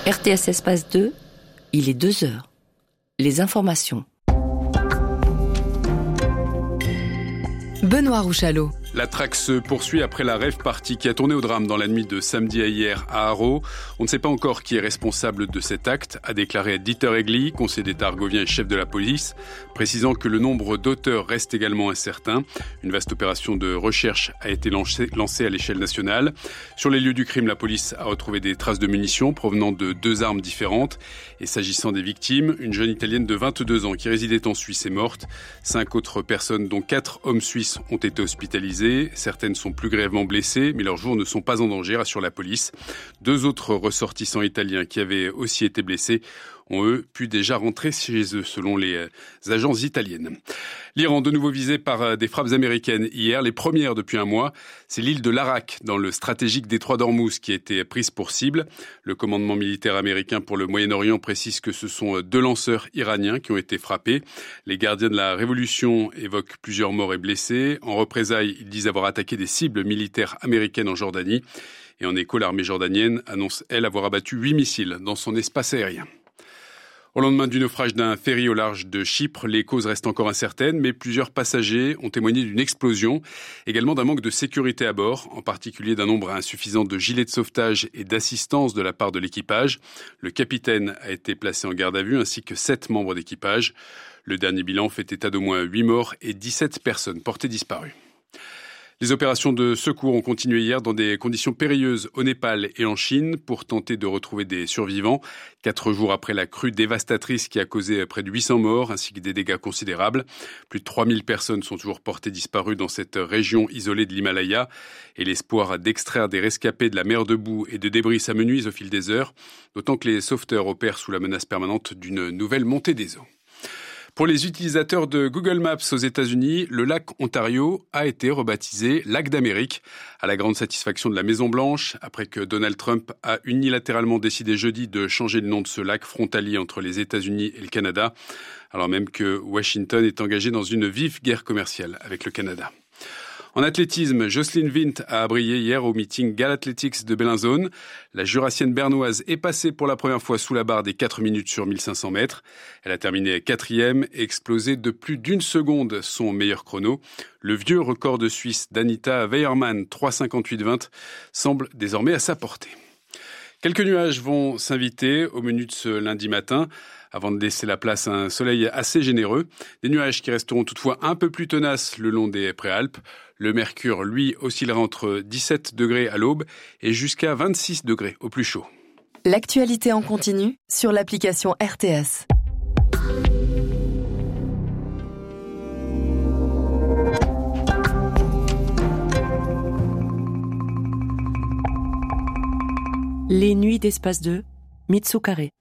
RTS Espace 2, il est 2h. Les informations. Benoît Rouchalot. La traque se poursuit après la rave party qui a tourné au drame dans la nuit de samedi à hier à Haro. On ne sait pas encore qui est responsable de cet acte, a déclaré Dieter Egli, conseiller d'État argovien et chef de la police, précisant que le nombre d'auteurs reste également incertain. Une vaste opération de recherche a été lancée à l'échelle nationale. Sur les lieux du crime, la police a retrouvé des traces de munitions provenant de 2 armes différentes. Et s'agissant des victimes, une jeune Italienne de 22 ans qui résidait en Suisse est morte. 5 autres personnes, dont 4 hommes suisses, ont été hospitalisées. Certaines sont plus grièvement blessées, mais leurs jours ne sont pas en danger, rassure la police. 2 autres ressortissants italiens qui avaient aussi été blessés ont eux pu déjà rentrer chez eux, selon les agences italiennes. L'Iran, de nouveau visé par des frappes américaines hier, les premières depuis un mois. C'est l'île de l'Arak, dans le stratégique détroit d'Ormuz, qui a été prise pour cible. Le commandement militaire américain pour le Moyen-Orient précise que ce sont 2 lanceurs iraniens qui ont été frappés. Les gardiens de la révolution évoquent plusieurs morts et blessés. En représailles, ils disent avoir attaqué des cibles militaires américaines en Jordanie. Et en écho, l'armée jordanienne annonce, elle, avoir abattu 8 missiles dans son espace aérien. Au lendemain du naufrage d'un ferry au large de Chypre, les causes restent encore incertaines, mais plusieurs passagers ont témoigné d'une explosion, également d'un manque de sécurité à bord, en particulier d'un nombre insuffisant de gilets de sauvetage et d'assistance de la part de l'équipage. Le capitaine a été placé en garde à vue, ainsi que 7 membres d'équipage. Le dernier bilan fait état d'au moins 8 morts et 17 personnes portées disparues. Les opérations de secours ont continué hier dans des conditions périlleuses au Népal et en Chine pour tenter de retrouver des survivants. 4 jours après la crue dévastatrice qui a causé près de 800 morts ainsi que des dégâts considérables. Plus de 3000 personnes sont toujours portées disparues dans cette région isolée de l'Himalaya. Et l'espoir d'extraire des rescapés de la mer de boue et de débris s'amenuise au fil des heures. D'autant que les sauveteurs opèrent sous la menace permanente d'une nouvelle montée des eaux. Pour les utilisateurs de Google Maps aux États-Unis, le lac Ontario a été rebaptisé Lac d'Amérique, à la grande satisfaction de la Maison-Blanche, après que Donald Trump a unilatéralement décidé jeudi de changer le nom de ce lac frontalier entre les États-Unis et le Canada, alors même que Washington est engagé dans une vive guerre commerciale avec le Canada. En athlétisme, Jocelyn Vint a brillé hier au meeting Galathletics de Bellinzone. La Jurassienne bernoise est passée pour la première fois sous la barre des 4 minutes sur 1500 mètres. Elle a terminé 4e et explosé de plus d'1 seconde son meilleur chrono. Le vieux record de Suisse d'Anita Weyermann, 3,58,20, semble désormais à sa portée. Quelques nuages vont s'inviter au menu de ce lundi matin, avant de laisser la place à un soleil assez généreux. Des nuages qui resteront toutefois un peu plus tenaces le long des préalpes. Le mercure, lui, oscillera entre 17 degrés à l'aube et jusqu'à 26 degrés au plus chaud. L'actualité en continu sur l'application RTS. Les nuits d'Espace 2, Mitsu Carré.